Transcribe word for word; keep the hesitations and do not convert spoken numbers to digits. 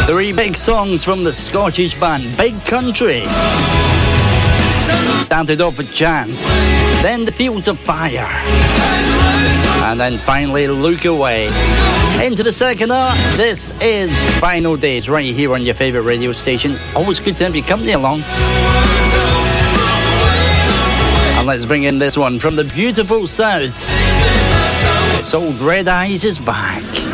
Three big songs from the Scottish band Big Country. Started off with Chance, then The Fields of Fire, and then finally Look Away. Into the second hour, this is Final Days right here on your favourite radio station. Always good to have your company along. And let's bring in this one from the beautiful South. It's Old Red Eyes is back.